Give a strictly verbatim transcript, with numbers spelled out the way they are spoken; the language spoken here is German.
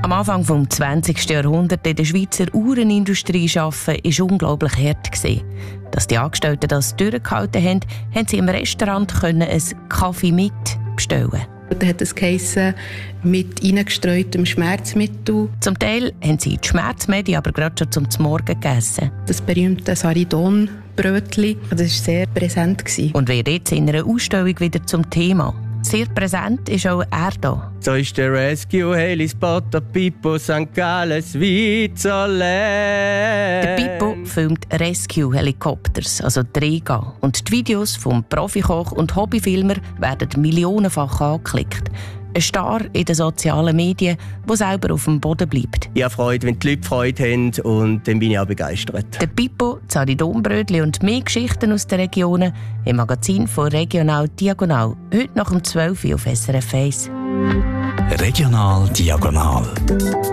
Am Anfang des zwanzigsten Jahrhunderts in der Schweizer Uhrenindustrie arbeiten, war unglaublich hart. Dass die Angestellten das durchgehalten haben, haben sie im Restaurant einen Kaffee mit bestellen. Da hat es geheissen, mit reingestreutem Schmerzmittel. Zum Teil haben sie die Schmerzmedi aber gerade schon zum Morgen gegessen. Das berühmte Saridon-Brötchen, das war sehr präsent. Und wird jetzt in einer Ausstellung wieder zum Thema. Sehr präsent ist auch er da. So ist der Rescue Helispot Pippo Sankt Gallen Switzerland. Der Pippo filmt Rescue Helikopters, also Drehga. Und die Videos vom Profikoch und Hobbyfilmer werden millionenfach angeklickt. Ein Star in den sozialen Medien, der selber auf dem Boden bleibt. Ich habe Freude, wenn die Leute Freude haben, und dann bin ich auch begeistert. Der Pippo, Zaridonbrötli und mehr Geschichten aus den Regionen im Magazin von Regional Diagonal. Heute nach um zwölf Uhr auf S R F eins. Regional Diagonal.